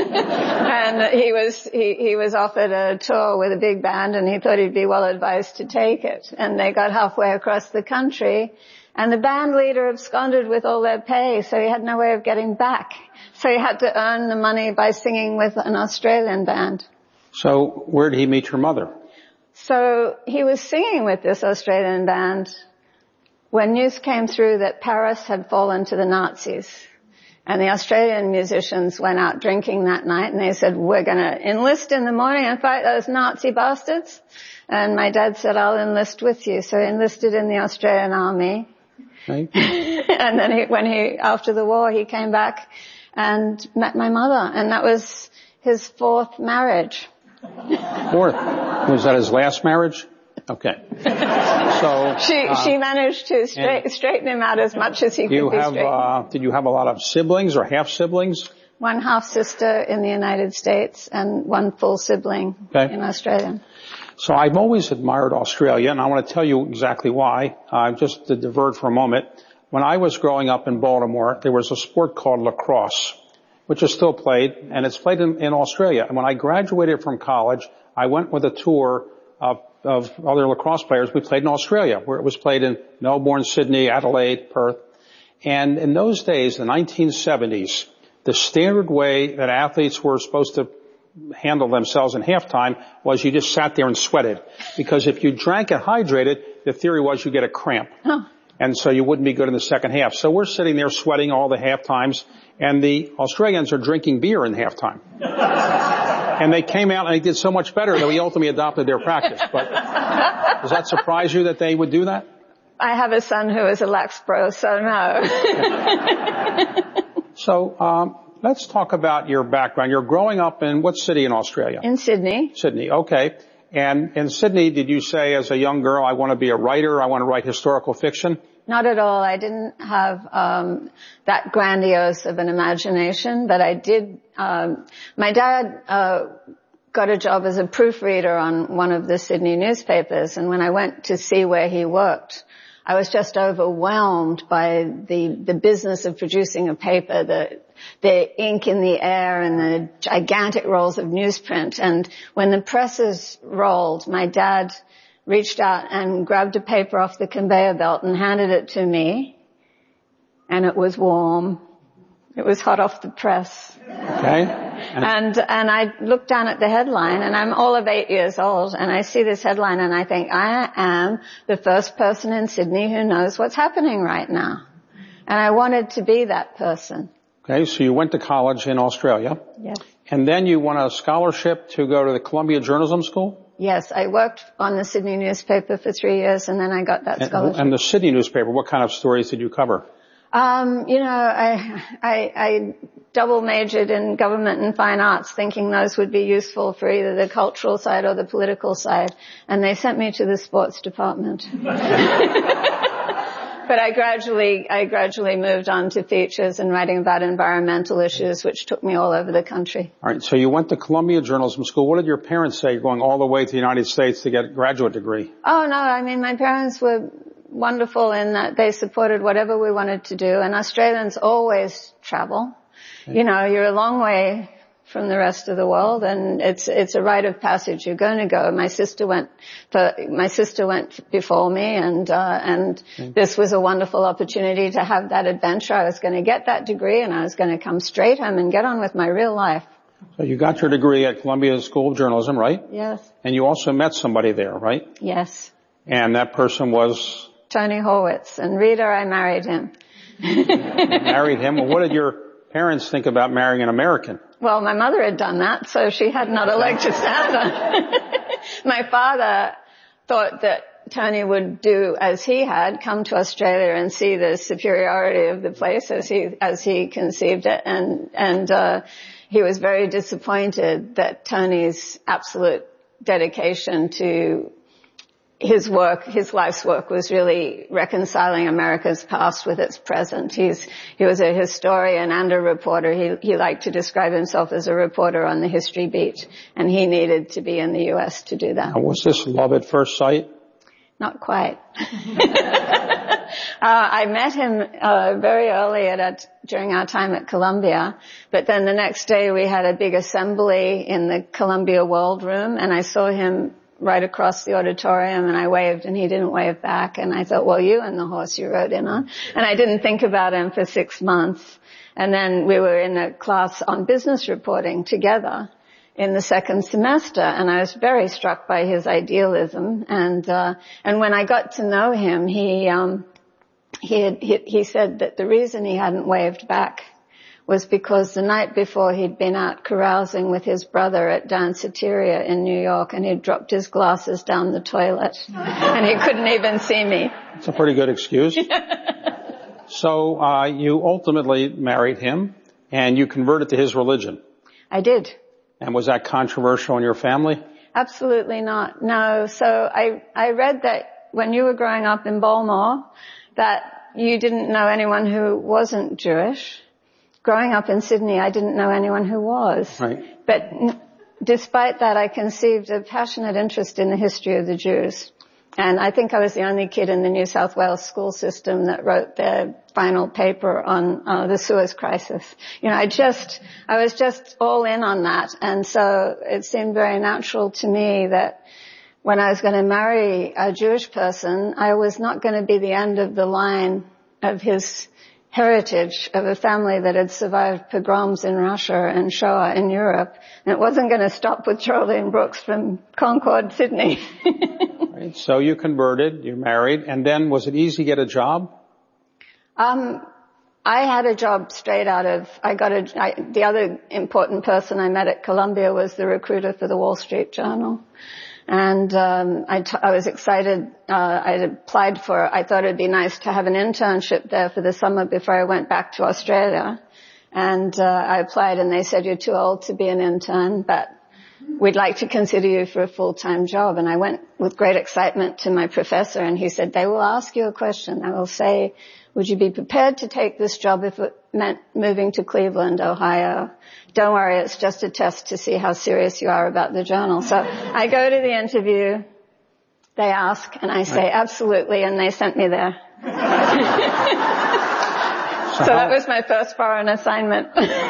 And he was, he, he was offered a tour with a big band, and he thought he'd be well advised to take it. And they got halfway across the country, and the band leader absconded with all their pay, so he had no way of getting back. So he had to earn the money by singing with an Australian band. So where did he meet your mother? So he was singing with this Australian band when news came through that Paris had fallen to the Nazis. And the Australian musicians went out drinking that night, and they said, we're going to enlist in the morning and fight those Nazi bastards. And my dad said, I'll enlist with you. So he enlisted in the Australian army. Right. And then he, when he, after the war, he came back and met my mother. And that was his fourth marriage. Fourth? Was that his last marriage? Okay. So she uh, she managed to straight, straighten him out as much as he could you be have, straightened. Uh, did you have a lot of siblings or half siblings? One half sister in the United States and one full sibling okay. in Australia. So I've always admired Australia, and I want to tell you exactly why. Uh, just to divert for a moment, when I was growing up in Baltimore, there was a sport called lacrosse, which is still played, and it's played in, in Australia. And when I graduated from college, I went with a tour of, of other lacrosse players. We played in Australia, where it was played in Melbourne, Sydney, Adelaide, Perth. And in those days, the nineteen seventies, the standard way that athletes were supposed to handle themselves in halftime was you just sat there and sweated. Because if you drank and hydrated, the theory was you get a cramp. Huh. and so you wouldn't be good in the second half. So we're sitting there sweating all the half times, and the Australians are drinking beer in halftime. And they came out and they did so much better that we ultimately adopted their practice. But does that surprise you that they would do that? I have a son who is a Laxbro, so no. So um, let's talk about your background. You're growing up in what city in Australia? In Sydney. Sydney, okay. And in Sydney, did you say as a young girl, I want to be a writer, I want to write historical fiction? Not at all. I didn't have um that grandiose of an imagination, but I did. Um, my dad uh got a job as a proofreader on one of the Sydney newspapers, and when I went to see where he worked, I was just overwhelmed by the the business of producing a paper, the the ink in the air and the gigantic rolls of newsprint. And when the presses rolled, my dad reached out and grabbed a paper off the conveyor belt and handed it to me, and it was warm. It was hot off the press. Okay. And and I looked down at the headline, and I'm all of eight years old, and I see this headline, and I think, I am the first person in Sydney who knows what's happening right now. And I wanted to be that person. Okay, so you went to college in Australia. Yes. And then you won a scholarship to go to the Columbia Journalism School? Yes, I worked on the Sydney newspaper for three years, and then I got that scholarship. And, and the Sydney newspaper, what kind of stories did you cover? Um, you know, I, I, I double majored in government and fine arts, thinking those would be useful for either the cultural side or the political side, and they sent me to the sports department. But I gradually, I gradually moved on to features and writing about environmental issues, which took me all over the country. All right, so you went to Columbia Journalism School. What did your parents say, going all the way to the United States to get a graduate degree? Oh, no, I mean, my parents were wonderful in that they supported whatever we wanted to do, and Australians always travel. Okay. You know, you're a long way from the rest of the world, and it's it's a rite of passage. You're going to go. My sister went for, my sister went before me, and uh and okay. This was a wonderful opportunity to have that adventure. I was going to get that degree, and I was going to come straight home and get on with my real life. So you got your degree at Columbia School of Journalism, right? Yes. And you also met somebody there, right? Yes. And that person was? Tony Horwitz. And Rita, I married him. Married him? Well, what did your parents think about marrying an American? Well, my mother had done that, so she had not a leg to stand on. My father thought that Tony would do as he had, come to Australia and see the superiority of the place as he as he conceived it, and and uh he was very disappointed that Tony's absolute dedication to his work, his life's work, was really reconciling America's past with its present. He's, he was a historian and a reporter. He, he liked to describe himself as a reporter on the history beat, and he needed to be in the U S to do that. Now, was this love at first sight? Not quite. uh, I met him, uh, very early at, at, during our time at Columbia, but then the next day we had a big assembly in the Columbia World Room, and I saw him right across the auditorium, and I waved, and he didn't wave back, and I thought, well, you and the horse you rode in on. And I didn't think about him for six months. And then we were in a class on business reporting together in the second semester, and I was very struck by his idealism. And uh and when I got to know him, he um he had, he, he said that the reason he hadn't waved back was because the night before he'd been out carousing with his brother at Danceteria in New York, and he'd dropped his glasses down the toilet, and he couldn't even see me. That's a pretty good excuse. So uh you ultimately married him, and you converted to his religion. I did. And was that controversial in your family? Absolutely not. No. So I I read that when you were growing up in Balmore, that you didn't know anyone who wasn't Jewish. Growing up in Sydney, I didn't know anyone who was. Right. But n- despite that, I conceived a passionate interest in the history of the Jews. And I think I was the only kid in the New South Wales school system that wrote their final paper on uh, the Suez crisis. You know, I just, I was just all in on that. And so it seemed very natural to me that when I was going to marry a Jewish person, I was not going to be the end of the line of his heritage of a family that had survived pogroms in Russia and Shoah in Europe, and it wasn't going to stop with Geraldine Brooks from Concord, Sydney. Right. So you converted, you married, and then was it easy to get a job? Um, I had a job straight out of, I got a, I, the other important person I met at Columbia was the recruiter for the Wall Street Journal. And um, I, t- I was excited. Uh, I applied for. I thought it'd be nice to have an internship there for the summer before I went back to Australia. And uh, I applied, and they said, "You're too old to be an intern, but we'd like to consider you for a full-time job." And I went with great excitement to my professor, and he said, "They will ask you a question. They will say, would you be prepared to take this job if it meant moving to Cleveland, Ohio? Don't worry, it's just a test to see how serious you are about the journal." So I go to the interview, they ask, and I say, absolutely, and they sent me there. so, so that was my first foreign assignment.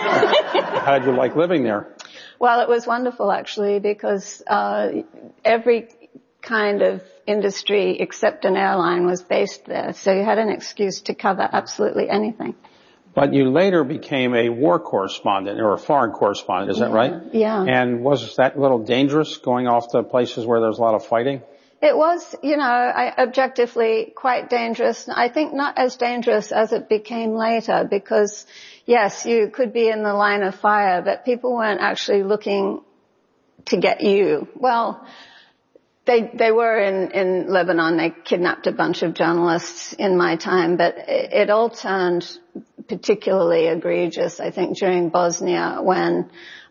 How did you like living there? Well, it was wonderful, actually, because uh every kind of industry except an airline was based there. So you had an excuse to cover absolutely anything. But you later became a war correspondent or a foreign correspondent, is yeah, that right? Yeah. And was that a little dangerous going off to places where there's a lot of fighting? It was, you know, I, objectively quite dangerous. I think not as dangerous as it became later because, yes, you could be in the line of fire, but people weren't actually looking to get you. Well, They, they were in, in Lebanon. They kidnapped a bunch of journalists in my time, but it, it all turned particularly egregious, I think, during Bosnia when,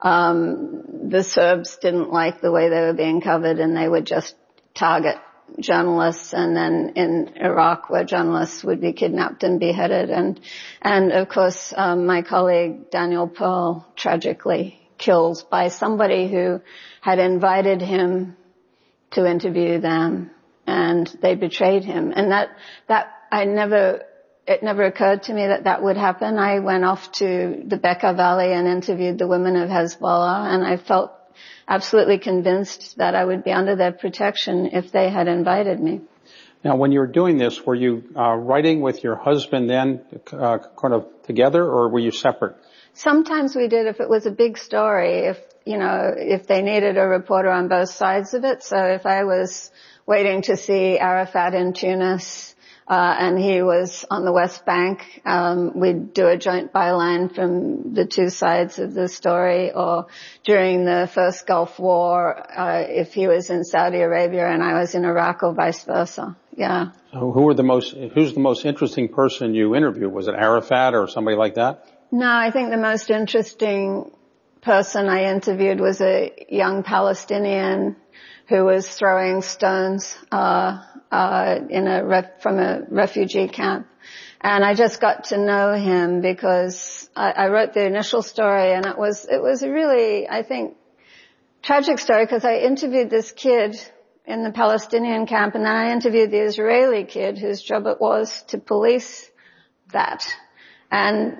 um, the Serbs didn't like the way they were being covered and they would just target journalists, and then in Iraq where journalists would be kidnapped and beheaded. And, and of course, um, my colleague Daniel Pearl tragically killed by somebody who had invited him to interview them, and they betrayed him. And that, that, I never, it never occurred to me that that would happen. I went off to the Bekaa Valley and interviewed the women of Hezbollah, and I felt absolutely convinced that I would be under their protection if they had invited me. Now, when you were doing this, were you uh, writing with your husband then, uh, kind of together, or were you separate? Sometimes we did if it was a big story, if, you know, if they needed a reporter on both sides of it. So if I was waiting to see Arafat in Tunis, uh, and he was on the West Bank, um, we'd do a joint byline from the two sides of the story. Or during the first Gulf War, uh, if he was in Saudi Arabia and I was in Iraq, or vice versa. Yeah. So who were the most, who's the most interesting person you interviewed? Was it Arafat or somebody like that? No, I think the most interesting person I interviewed was a young Palestinian who was throwing stones uh uh in a ref, from a refugee camp. And I just got to know him because I, I wrote the initial story, and it was it was a really, I think, tragic story because I interviewed this kid in the Palestinian camp, and then I interviewed the Israeli kid whose job it was to police that. And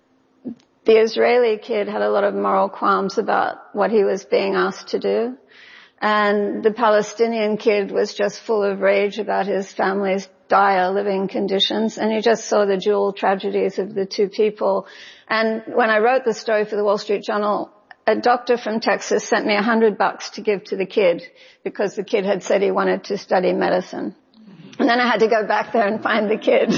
the Israeli kid had a lot of moral qualms about what he was being asked to do. And the Palestinian kid was just full of rage about his family's dire living conditions. And you just saw the dual tragedies of the two people. And when I wrote the story for the Wall Street Journal, a doctor from Texas sent me a hundred bucks to give to the kid because the kid had said he wanted to study medicine. And then I had to go back there and find the kid.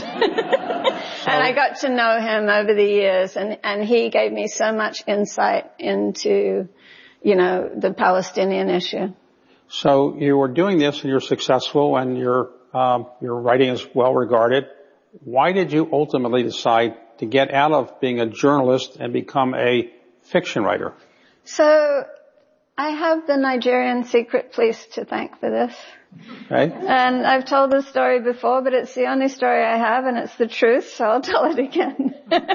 And I got to know him over the years, and, and he gave me so much insight into, you know, the Palestinian issue. So you were doing this and you're successful and your, um, your writing is well regarded. Why did you ultimately decide to get out of being a journalist and become a fiction writer? So I have the Nigerian secret police to thank for this. Okay. And I've told this story before, but it's the only story I have, and it's the truth, so I'll tell it again.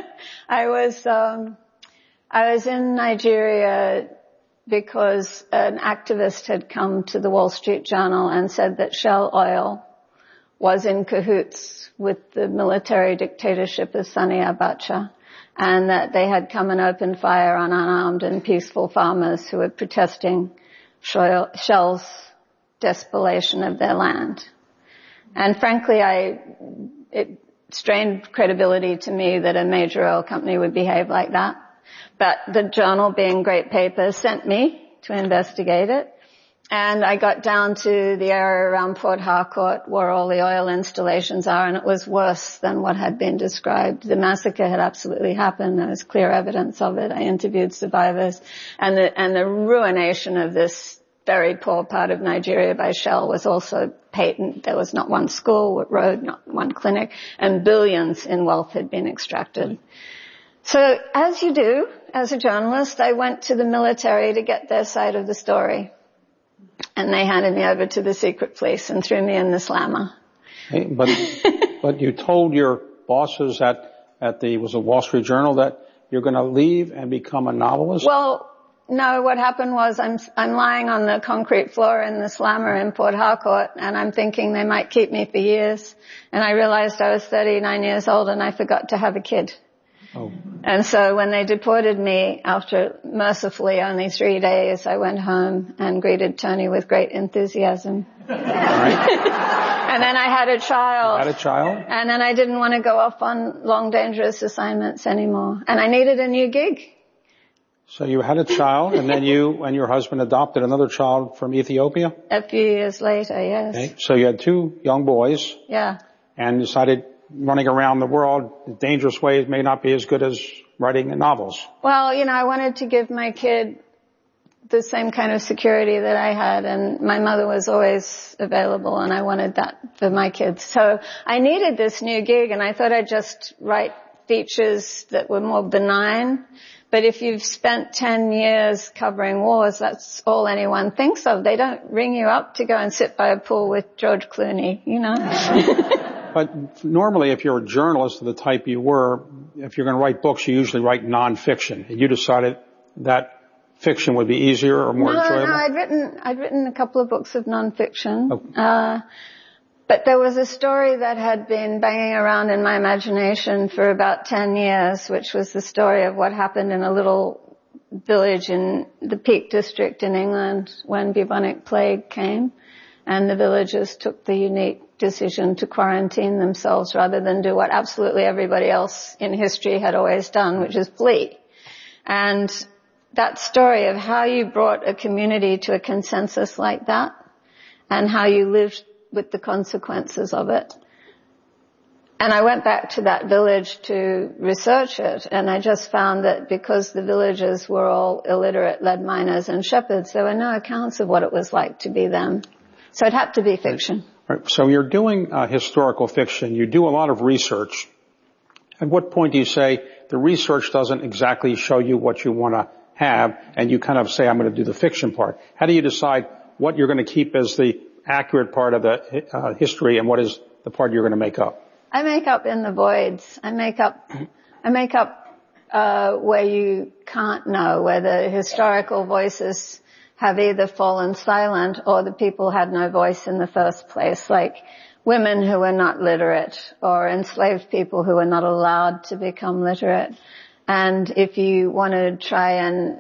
I was, um, I was in Nigeria because an activist had come to the Wall Street Journal and said that Shell Oil was in cahoots with the military dictatorship of Sani Abacha, and that they had come and opened fire on unarmed and peaceful farmers who were protesting Shell's despoliation of their land. And frankly, I, it strained credibility to me that a major oil company would behave like that. But the journal, being great paper, sent me to investigate it. And I got down to the area around Port Harcourt where all the oil installations are, and it was worse than what had been described. The massacre had absolutely happened. There was clear evidence of it. I interviewed survivors. And the, and the ruination of this very poor part of Nigeria by Shell was also patent. There was not one school, road, not one clinic, and billions in wealth had been extracted. So as you do, as a journalist, I went to the military to get their side of the story. And they handed me over to the secret police and threw me in the slammer. Hey, but, but you told your bosses at, at the, was it Wall Street Journal that you're going to leave and become a novelist? Well, no, what happened was I'm, I'm lying on the concrete floor in the slammer in Port Harcourt, and I'm thinking they might keep me for years. And I realized I was thirty-nine years old and I forgot to have a kid. Oh. And so when they deported me, after mercifully only three days, I went home and greeted Tony with great enthusiasm. Right. And then I had a child. You had a child? And then I didn't want to go off on long, dangerous assignments anymore. And I needed a new gig. So you had a child, and then you and your husband adopted another child from Ethiopia? A few years later, yes. Okay. So you had two young boys. Yeah. And decided running around the world in dangerous ways may not be as good as writing novels. Well, you know, I wanted to give my kid the same kind of security that I had, and my mother was always available, and I wanted that for my kids. So I needed this new gig, and I thought I'd just write features that were more benign. But if you've spent ten years covering wars, that's all anyone thinks of. They don't ring you up to go and sit by a pool with George Clooney, you know. But normally, if you're a journalist of the type you were, if you're going to write books, you usually write nonfiction. And you decided that fiction would be easier or more no, enjoyable? No, I'd written, I'd written a couple of books of nonfiction. Oh. Uh, but there was a story that had been banging around in my imagination for about ten years, which was the story of what happened in a little village in the Peak District in England when bubonic plague came. And the villagers took the unique decision to quarantine themselves rather than do what absolutely everybody else in history had always done, which is flee. And that story of how you brought a community to a consensus like that and how you lived with the consequences of it. And I went back to that village to research it, and I just found that because the villagers were all illiterate lead miners and shepherds, there were no accounts of what it was like to be them. So it had to be fiction. Right. So you're doing uh, historical fiction. You do a lot of research. At what point do you say the research doesn't exactly show you what you want to have, and you kind of say, I'm going to do the fiction part? How do you decide what you're going to keep as the accurate part of the uh, history and what is the part you're going to make up? I make up in the voids. I make up, I make up uh where you can't know, where the historical voices have either fallen silent or the people had no voice in the first place, like women who were not literate or enslaved people who were not allowed to become literate. And if you want to try and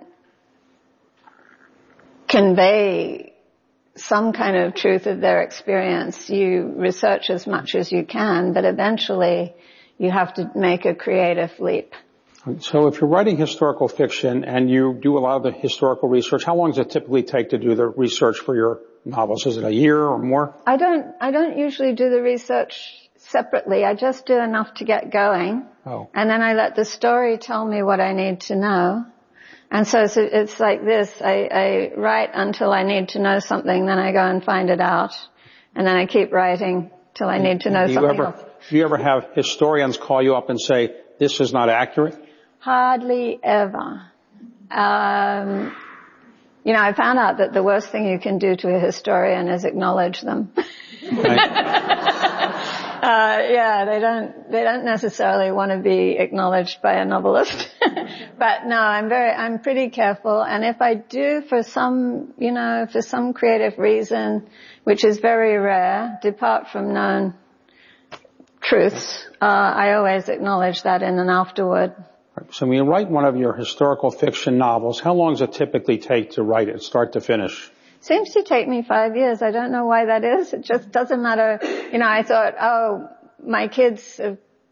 convey some kind of truth of their experience, you research as much as you can, but eventually you have to make a creative leap. So if you're writing historical fiction and you do a lot of the historical research, how long does it typically take to do the research for your novels? Is it a year or more? I don't, I don't usually do the research separately. I just do enough to get going. Oh. And then I let the story tell me what I need to know. And so it's, it's like this. I, I write until I need to know something, then I go and find it out. And then I keep writing till I need to know do you something ever, else. Do you ever have historians call you up and say, this is not accurate? Hardly ever. Um, you know, I found out that the worst thing you can do to a historian is acknowledge them. Okay. Uh, yeah, they don't, they don't necessarily want to be acknowledged by a novelist. But no, I'm very, I'm pretty careful. And if I do for some, you know, for some creative reason, which is very rare, depart from known truths, uh, I always acknowledge that in an afterword. So when you write one of your historical fiction novels, how long does it typically take to write it, start to finish? Seems to take me five years. I don't know why that is. It just doesn't matter. You know, I thought, oh, my kids have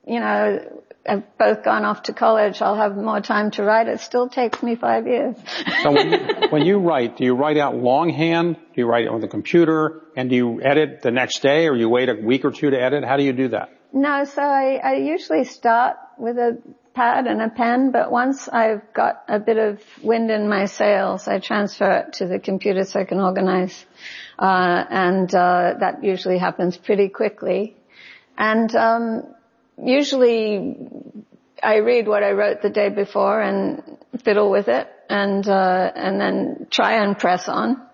you know, have both gone off to college, I'll have more time to write. It still takes me five years. So when you, when you write, do you write out longhand? Do you write it on the computer? And do you edit the next day, or you wait a week or two to edit? How do you do that? No, so I, I usually start with a pad and a pen, but once I've got a bit of wind in my sails, I transfer it to the computer so I can organize. Uh, and, uh, that usually happens pretty quickly. And, um, usually I read what I wrote the day before and fiddle with it and, uh, and then try and press on.